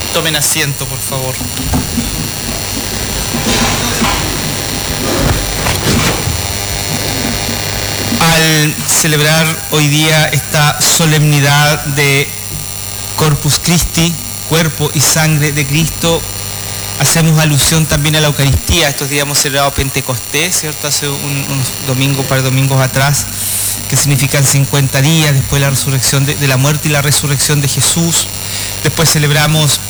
Tomen asiento, por favor. Al celebrar hoy día esta solemnidad de Corpus Christi, cuerpo y sangre de Cristo, hacemos alusión también a la Eucaristía. Estos días hemos celebrado Pentecostés, ¿cierto? Hace un par de domingos atrás, que significan 50 días después de la resurrección de la muerte y la resurrección de Jesús. Después celebramos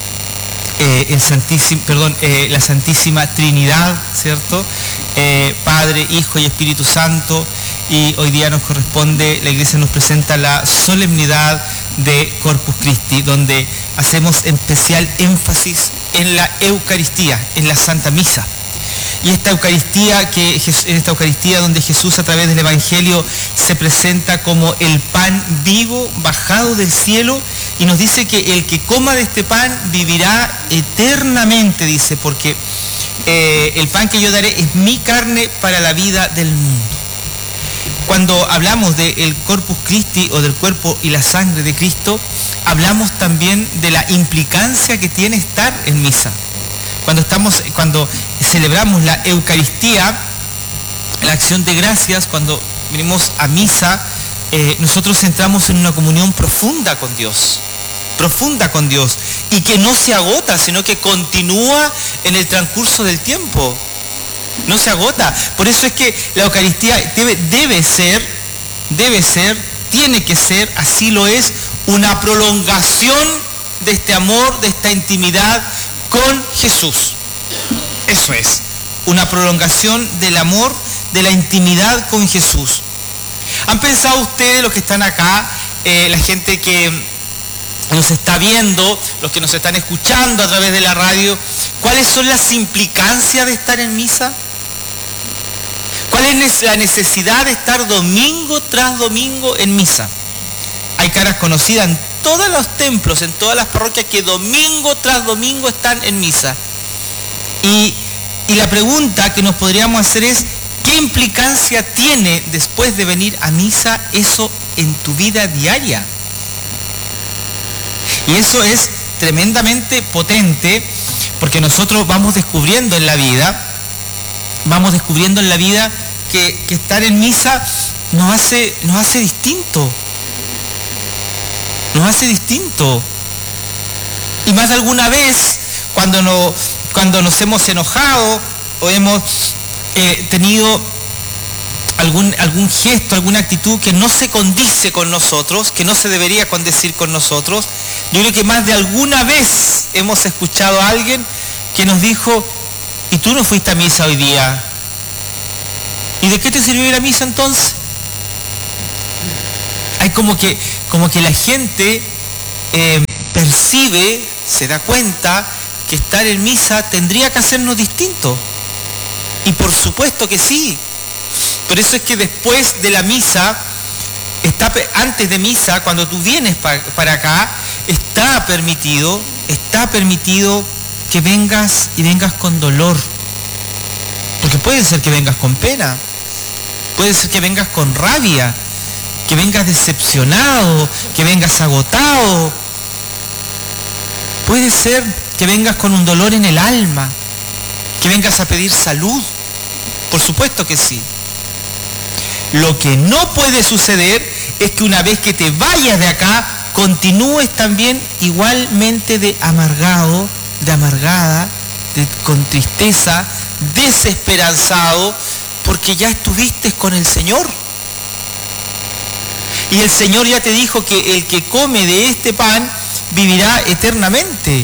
la Santísima Trinidad, ¿cierto? Padre, Hijo y Espíritu Santo. Y hoy día nos corresponde, la Iglesia nos presenta la solemnidad de Corpus Christi, donde hacemos especial énfasis en la Eucaristía, en la Santa Misa. Y esta Eucaristía donde Jesús a través del Evangelio se presenta como el pan vivo bajado del cielo, y nos dice que el que coma de este pan vivirá eternamente, dice, porque el pan que yo daré es mi carne para la vida del mundo. Cuando hablamos del Corpus Christi o del cuerpo y la sangre de Cristo, hablamos también de la implicancia que tiene estar en misa. Cuando celebramos la Eucaristía, la acción de gracias, cuando venimos a misa, nosotros entramos en una comunión profunda con Dios, y que no se agota, sino que continúa en el transcurso del tiempo. No se agota. Por eso es que la Eucaristía tiene que ser, así lo es, una prolongación de este amor, de esta intimidad con Jesús. Eso es, una prolongación del amor, de la intimidad con Jesús. ¿Han pensado ustedes, los que están acá, la gente que nos está viendo, los que nos están escuchando a través de la radio, cuáles son las implicancias de estar en misa? ¿Cuál es la necesidad de estar domingo tras domingo en misa? Hay caras conocidas en todos los templos, en todas las parroquias, que domingo tras domingo están en misa. Y la pregunta que nos podríamos hacer es, ¿qué implicancia tiene después de venir a misa eso en tu vida diaria? Y eso es tremendamente potente, porque nosotros vamos descubriendo en la vida que estar en misa nos hace distinto. Nos hace distinto. Y más de alguna vez, cuando nos hemos enojado o hemos tenido algún gesto, alguna actitud que no se condice con nosotros, que no se debería condecir con nosotros, yo creo que más de alguna vez hemos escuchado a alguien que nos dijo: ¿y tú no fuiste a misa hoy día? ¿Y de qué te sirvió ir a misa entonces? Hay como que la gente percibe, se da cuenta que estar en misa tendría que hacernos distintos. Y por supuesto que sí. Por eso es que después de la misa, antes de misa, cuando tú vienes para acá, está permitido que vengas y vengas con dolor. Porque puede ser que vengas con pena, puede ser que vengas con rabia, que vengas decepcionado, que vengas agotado. Puede ser que vengas con un dolor en el alma, que vengas a pedir salud. Por supuesto que sí. Lo que no puede suceder es que una vez que te vayas de acá, continúes también igualmente de amargado, de amargada, con tristeza, desesperanzado, porque ya estuviste con el Señor. Y el Señor ya te dijo que el que come de este pan vivirá eternamente.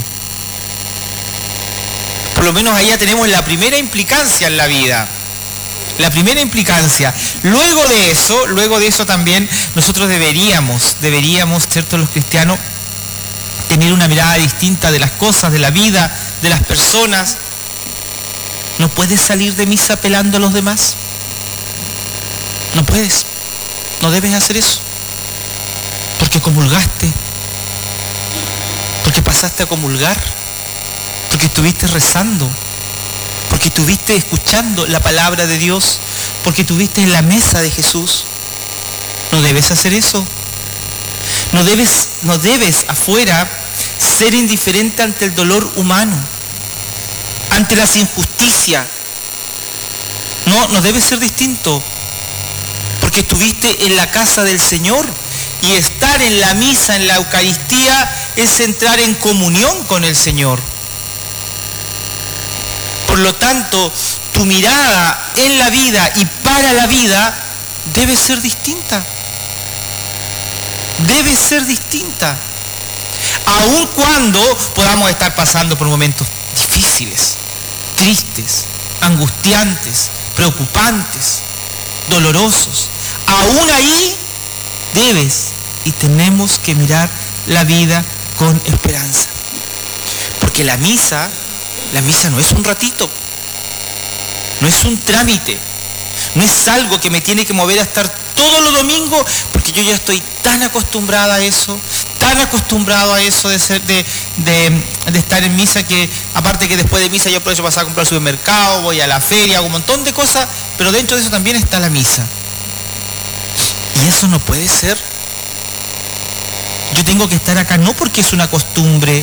Por lo menos ahí ya tenemos la primera implicancia en la vida. La primera implicancia. Luego de eso también nosotros deberíamos, ¿cierto?, los cristianos, tener una mirada distinta de las cosas, de la vida, de las personas. No puedes salir de misa pelando a los demás. No puedes. No debes hacer eso. Porque comulgaste. Porque pasaste a comulgar. Porque estuviste rezando. Porque estuviste escuchando la palabra de Dios. Porque estuviste en la mesa de Jesús. No debes hacer eso. No debes afuera ser indiferente ante el dolor humano, ante las injusticias. No debe ser distinto, porque estuviste en la casa del Señor, y estar en la misa, en la Eucaristía, es entrar en comunión con el Señor. Por lo tanto, tu mirada en la vida y para la vida debe ser distinta. Debe ser distinta. Aun cuando podamos estar pasando por momentos difíciles, tristes, angustiantes, preocupantes, dolorosos. Aún ahí debes y tenemos que mirar la vida con esperanza. Porque la misa no es un ratito, no es un trámite, no es algo que me tiene que mover a estar todos los domingos, porque yo ya estoy tan acostumbrada a eso, tan acostumbrado a eso de estar en misa, que aparte que después de misa yo aprovecho para pasar a comprar al supermercado, voy a la feria, hago un montón de cosas, pero dentro de eso también está la misa. Y eso no puede ser. Yo tengo que estar acá no porque es una costumbre,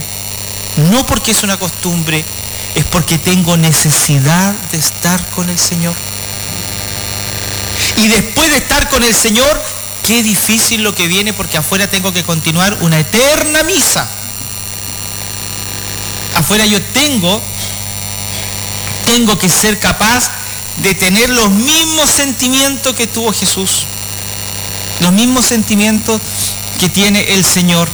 es porque tengo necesidad de estar con el Señor. Y después de estar con el Señor, qué difícil lo que viene, porque afuera tengo que continuar una eterna misa. Afuera yo tengo que ser capaz de tener los mismos sentimientos que tuvo Jesús, los mismos sentimientos que tiene el Señor.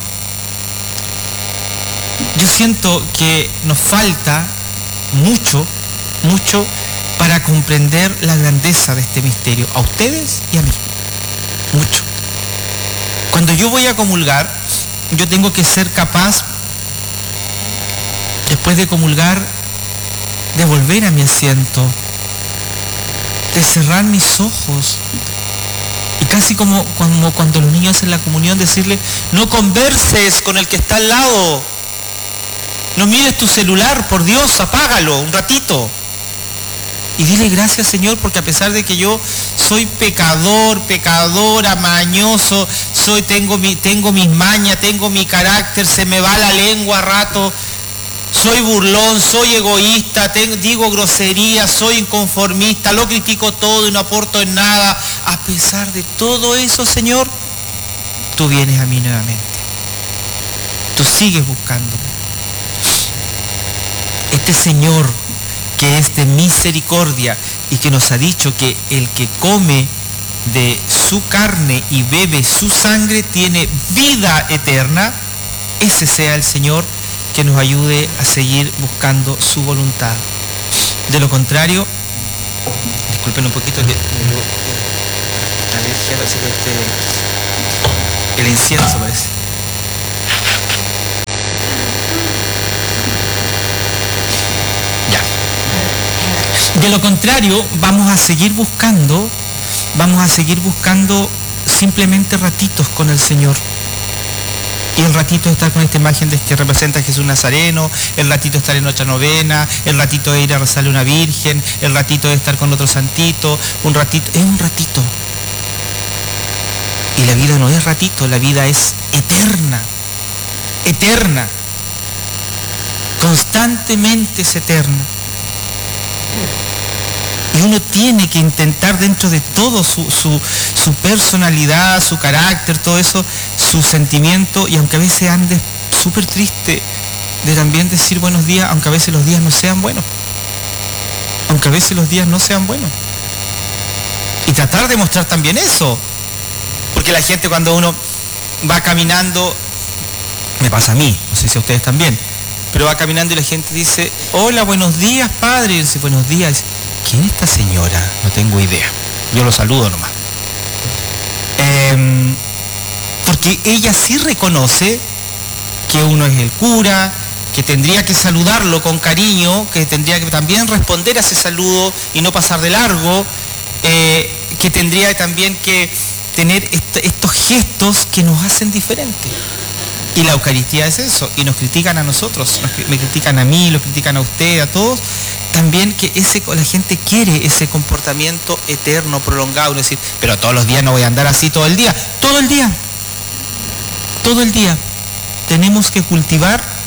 Yo siento que nos falta mucho para comprender la grandeza de este misterio, a ustedes y a mí, mucho. Cuando yo voy a comulgar, yo tengo que ser capaz, después de comulgar, de volver a mi asiento, de cerrar mis ojos, y casi como cuando los niños hacen la comunión, decirle: no converses con el que está al lado, no mires tu celular, por Dios, apágalo un ratito. Y dile gracias, Señor, porque a pesar de que yo soy pecadora, mañoso, tengo mis mañas, tengo mi carácter, se me va la lengua a rato, soy burlón, soy egoísta, digo groserías, soy inconformista, lo critico todo y no aporto en nada. A pesar de todo eso, Señor, tú vienes a mí nuevamente. Tú sigues buscándome. Este Señor, que es de misericordia y que nos ha dicho que el que come de su carne y bebe su sangre tiene vida eterna, ese sea el Señor que nos ayude a seguir buscando su voluntad. De lo contrario, disculpen un poquito que me dio alergia, parece que el incienso parece. De lo contrario, vamos a seguir buscando simplemente ratitos con el Señor. Y el ratito de estar con esta imagen que representa a Jesús Nazareno, el ratito de estar en otra novena, el ratito de ir a rezarle a una virgen, el ratito de estar con otro santito, es un ratito. Y la vida no es ratito, la vida es eterna, eterna. Constantemente es eterna. Y uno tiene que intentar, dentro de todo su personalidad, su carácter, todo eso, su sentimiento, y aunque a veces ande súper triste, de también decir buenos días, aunque a veces los días no sean buenos. Y tratar de mostrar también eso. Porque la gente, cuando uno va caminando, me pasa a mí, no sé si a ustedes también, pero va caminando y la gente dice: hola, buenos días, padre. Y dice: buenos días. ¿Quién es esta señora? No tengo idea. Yo lo saludo nomás. Porque ella sí reconoce que uno es el cura, que tendría que saludarlo con cariño, que tendría que también responder a ese saludo y no pasar de largo, que tendría también que tener estos gestos que nos hacen diferentes. Y la Eucaristía es eso, y nos critican a nosotros, me critican a mí, lo critican a usted, a todos, también que la gente quiere ese comportamiento eterno, prolongado, es decir, pero todos los días no voy a andar así todo el día, todo el día tenemos que cultivar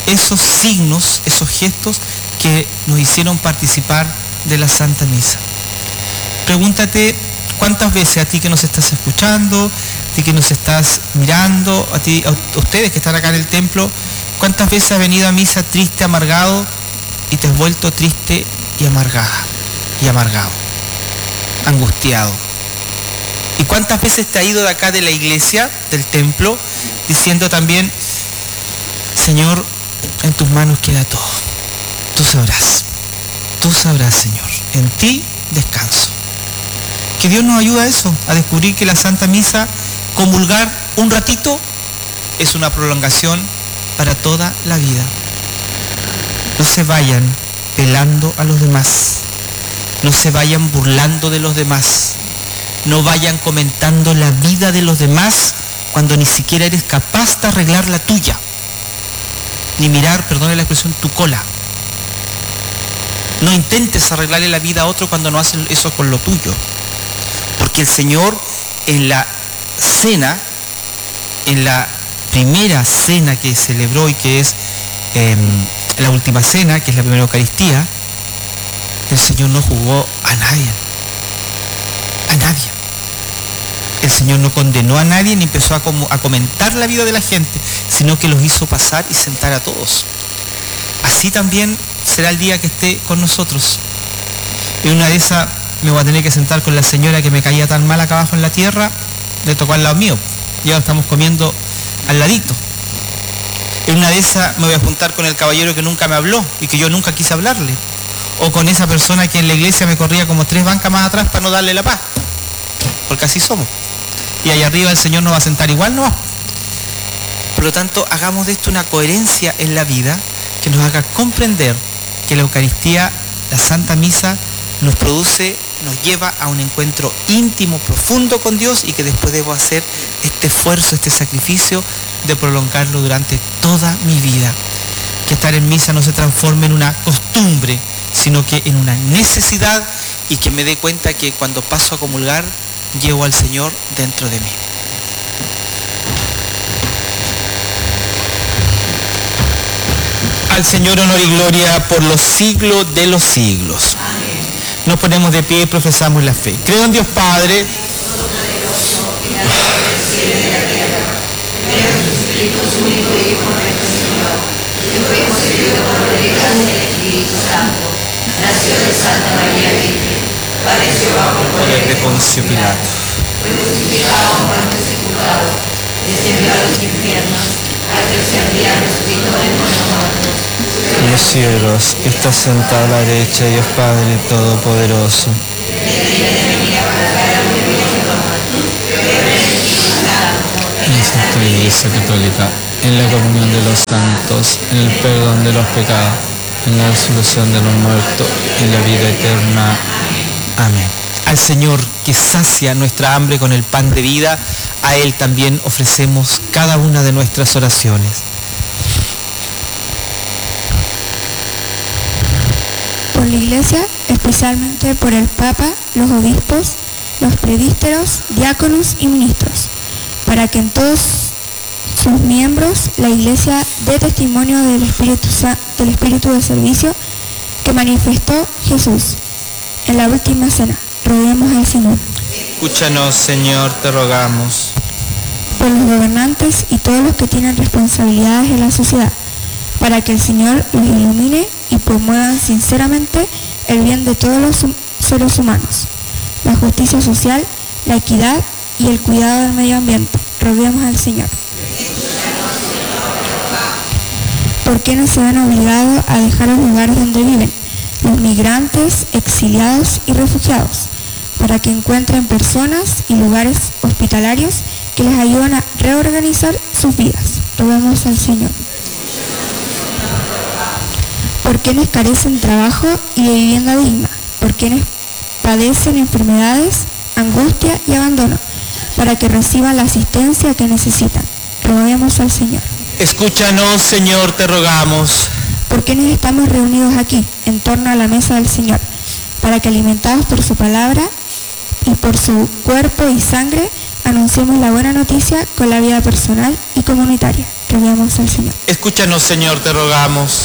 esos signos, esos gestos que nos hicieron participar de la Santa Misa. Pregúntate cuántas veces, a ti que nos estás escuchando, a ti que nos estás mirando, a ustedes que están acá en el templo, cuántas veces has venido a misa triste, amargado, y te has vuelto triste y amargada, y amargado, angustiado. ¿Y cuántas veces te has ido de acá de la iglesia, del templo, diciendo también: Señor, en tus manos queda todo, tú sabrás, Señor, en ti descanso? Que Dios nos ayude a eso, a descubrir que la Santa Misa, comulgar un ratito, es una prolongación para toda la vida. No se vayan pelando a los demás, no se vayan burlando de los demás, no vayan comentando la vida de los demás cuando ni siquiera eres capaz de arreglar la tuya, ni mirar, perdone la expresión, tu cola. No intentes arreglarle la vida a otro cuando no haces eso con lo tuyo. Porque el Señor en la cena, en la primera cena que celebró y que es la última cena, que es la primera Eucaristía, el Señor no juzgó a nadie. A nadie. El Señor no condenó a nadie ni empezó a comentar la vida de la gente, sino que los hizo pasar y sentar a todos. Así también será el día que esté con nosotros. En una de esas me voy a tener que sentar con la señora que me caía tan mal acá abajo en la tierra, le tocó al lado mío. Ya estamos comiendo al ladito. En una de esas me voy a juntar con el caballero que nunca me habló y que yo nunca quise hablarle. O con esa persona que en la iglesia me corría como 3 bancas más atrás para no darle la paz. Porque así somos. Y allá arriba el Señor nos va a sentar igual, ¿no? Por lo tanto, hagamos de esto una coherencia en la vida que nos haga comprender que la Eucaristía, la Santa Misa, nos lleva a un encuentro íntimo, profundo con Dios, y que después debo hacer este esfuerzo, este sacrificio de prolongarlo durante toda mi vida. Que estar en misa no se transforme en una costumbre, sino que en una necesidad, y que me dé cuenta que cuando paso a comulgar, llevo al Señor dentro de mí. Al Señor honor y gloria por los siglos de los siglos. Amén. Nos ponemos de pie y profesamos la fe. Creo en Dios Padre, nació de Santa María Virgen, padeció bajo el poder de Poncio Pilato, fue crucificado, muerto y sepultado, descendió a los infiernos, al tercer día resucitó de entre los muertos. En los cielos, que está sentado a la derecha de Dios Padre Todopoderoso. En la Santa Iglesia Católica, en la comunión de los santos, en el perdón de los pecados, en la resurrección de los muertos, en la vida eterna. Amén. Al Señor, que sacia nuestra hambre con el pan de vida, a Él también ofrecemos cada una de nuestras oraciones. Por la Iglesia, especialmente por el Papa, los obispos, los presbíteros, diáconos y ministros, para que en todos sus miembros la Iglesia dé testimonio del espíritu de servicio que manifestó Jesús en la última cena. Roguemos al Señor. Escúchanos, Señor, te rogamos. Por los gobernantes y todos los que tienen responsabilidades en la sociedad, para que el Señor los ilumine y promuevan sinceramente el bien de todos los seres humanos, la justicia social, la equidad y el cuidado del medio ambiente. Roguemos al Señor. ¿Por qué no se ven obligados a dejar los lugares donde viven los migrantes, exiliados y refugiados, para que encuentren personas y lugares hospitalarios que les ayuden a reorganizar sus vidas? Roguemos al Señor. ¿Por quienes carecen trabajo y de vivienda digna? ¿Por quienes padecen enfermedades, angustia y abandono? Para que reciban la asistencia que necesitan. Roguemos al Señor. Escúchanos, Señor, te rogamos. ¿Por quienes estamos reunidos aquí, en torno a la mesa del Señor? Para que, alimentados por su palabra y por su cuerpo y sangre, anunciemos la buena noticia con la vida personal y comunitaria. Roguemos al Señor. Escúchanos, Señor, te rogamos.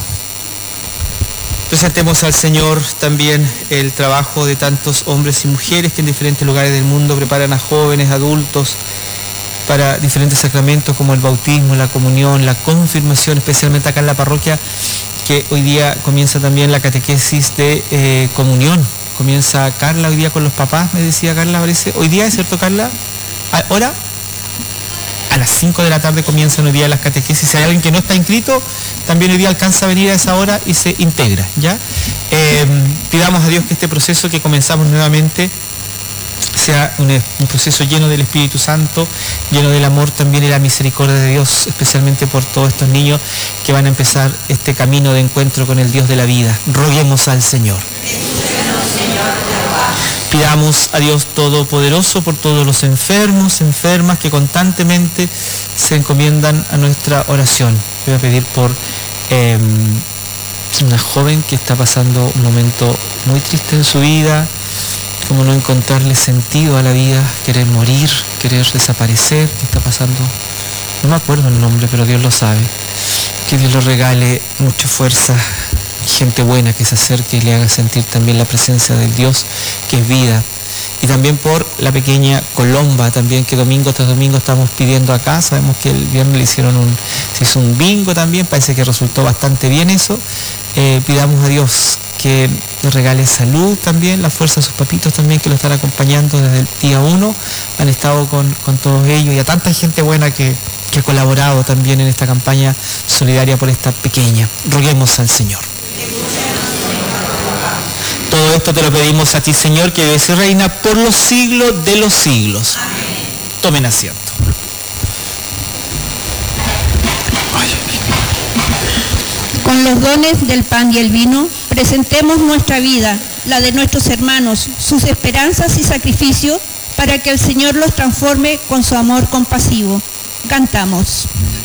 Presentemos al Señor también el trabajo de tantos hombres y mujeres que en diferentes lugares del mundo preparan a jóvenes, adultos, para diferentes sacramentos como el bautismo, la comunión, la confirmación, especialmente acá en la parroquia, que hoy día comienza también la catequesis de comunión. Comienza Carla hoy día con los papás, me decía Carla, parece. Hoy día, ¿es cierto, Carla? ¿Ahora? A las 5 de la tarde comienzan hoy día las catequesis. Si hay alguien que no está inscrito, también hoy día alcanza a venir a esa hora y se integra, ¿ya? Pidamos a Dios que este proceso que comenzamos nuevamente sea un proceso lleno del Espíritu Santo, lleno del amor también y la misericordia de Dios, especialmente por todos estos niños que van a empezar este camino de encuentro con el Dios de la vida. Roguemos al Señor. Pidamos a Dios Todopoderoso por todos los enfermos, enfermas que constantemente se encomiendan a nuestra oración. Voy a pedir por una joven que está pasando un momento muy triste en su vida, como no encontrarle sentido a la vida, querer morir, querer desaparecer, que está pasando, no me acuerdo el nombre, pero Dios lo sabe. Que Dios le regale mucha fuerza, gente buena que se acerque y le haga sentir también la presencia del Dios que es vida. Y también por la pequeña Colomba también, que domingo tras domingo estamos pidiendo acá. Sabemos que el viernes se hizo un bingo también, parece que resultó bastante bien eso. Pidamos a Dios que le regale salud también, la fuerza a sus papitos también que lo están acompañando desde el día 1, han estado con todos ellos, y a tanta gente buena que ha colaborado también en esta campaña solidaria por esta pequeña. Roguemos al Señor. Todo esto te lo pedimos a ti, Señor, que vives y reina por los siglos de los siglos. Amén. Tomen asiento. Con los dones del pan y el vino, presentemos nuestra vida, la de nuestros hermanos, sus esperanzas y sacrificios, para que el Señor los transforme con su amor compasivo. Cantamos.